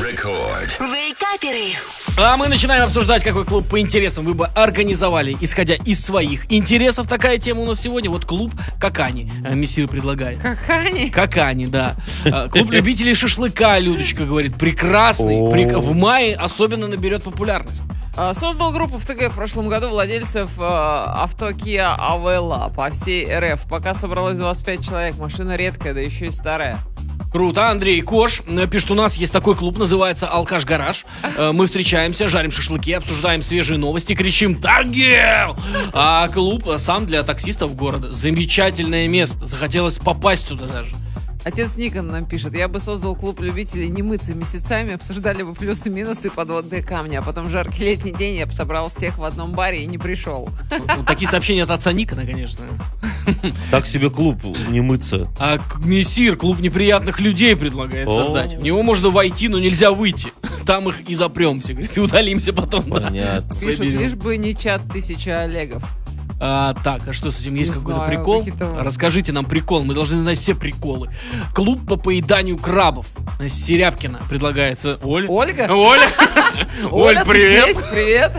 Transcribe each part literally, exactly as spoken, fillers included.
Рекорд. Вейкаперы. А мы начинаем обсуждать, какой клуб по интересам вы бы организовали, исходя из своих интересов. Такая тема у нас сегодня. Вот клуб Какани. Мессир предлагает. Какани? Какани, да. Клуб любителей шашлыка, Людочка говорит, прекрасный. В мае особенно наберет популярность. Создал группу в ТГ в прошлом году владельцев э, авто Kia Avella по всей РФ. Пока собралось двадцать пять человек. Машина редкая, да еще и старая. Круто. Андрей Кош пишет, у нас есть такой клуб, называется Алкаш Гараж. Мы встречаемся, жарим шашлыки, обсуждаем свежие новости, кричим «Таргел!». А клуб сам для таксистов города. Замечательное место. Захотелось попасть туда даже. Отец Никон нам пишет: я бы создал клуб любителей не мыться месяцами, обсуждали бы плюсы-минусы, подводные камни, а потом в жаркий летний день я бы собрал всех в одном баре и не пришел. Ну, такие сообщения от отца Никона, конечно. Так себе клуб не мыться. А мессир клуб неприятных людей предлагает создать. В него можно войти, но нельзя выйти. Там их и запремся, говорит, и удалимся потом. Понятно. Пишут, лишь бы не чат тысячи Олегов. А, так, а что с этим? Есть Не какой-то знаю, прикол? какие-то- Расскажите нам прикол, мы должны знать все приколы. Клуб по поеданию крабов. Серябкина предлагается. Оль? Ольга? Оля? Оль, Оля, ты привет. здесь? Привет.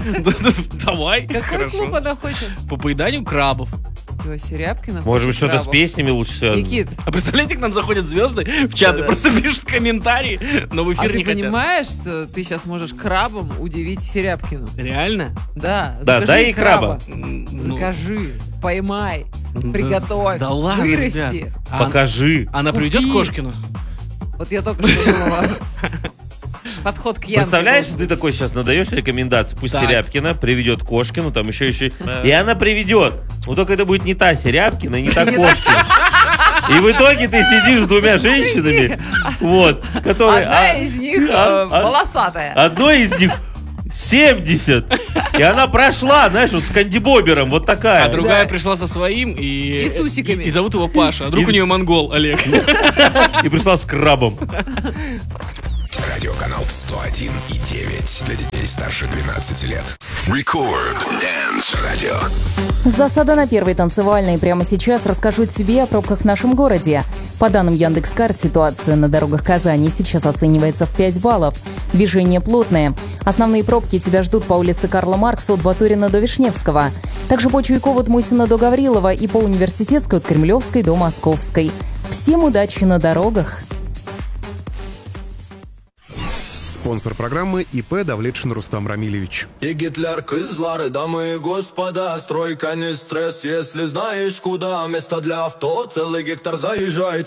Давай. Какой клуб Хорошо. она хочет? По поеданию крабов. Всё, Серябкина Может быть, хочет что-то с крабов. песнями лучше связано? Никит, А представляете, к нам заходят звезды в чат и Да-да. просто пишут комментарии, но в а эфир ты не хотят. понимаешь, что ты сейчас можешь крабом удивить Серябкину? Реально? Да, Да, закажи дай ей краба. М, ну, Закажи, поймай, да- приготовь, Да ладно, вырасти. ребят. А Покажи. Она придет Купи. к Кошкину? Вот я только что думала. Подход к Янке. Представляешь, должен ты быть. такой сейчас надаешь рекомендации. Пусть Так. Серябкина приведет Кошкину, там еще еще. И она приведет. Вот только это будет не та Серябкина, и не та Кошкина. И в итоге ты сидишь с двумя женщинами, вот, которые... Одна а- из них а- э, а- волосатая. Одной из них семьдесят. И она прошла, знаешь, вот с кандибобером, вот такая. А другая Да. пришла со своим и... И с усиками. И, и зовут его Паша, а друг И- у нее монгол Олег. И пришла с крабом. Радиоканал сто один и девять. Для детей старше двенадцати лет. Рекорд. Дэнс радио. Засада на первой танцевальной. Прямо сейчас расскажу тебе о пробках в нашем городе. По данным Яндекс.Карт, ситуация на дорогах Казани сейчас оценивается в пять баллов. Движение плотное. Основные пробки тебя ждут по улице Карла Маркса от Батурина до Вишневского. Также по Чуйкову от Мусина до Гаврилова и по Университетской от Кремлевской до Московской. Всем удачи на дорогах! Спонсор программы ИП Давлетшин Рустам Рамилевич. И Гитлер, Кызлары, дамы и господа, стройка не стресс, если знаешь куда. Место для авто, целый гектар заезжает.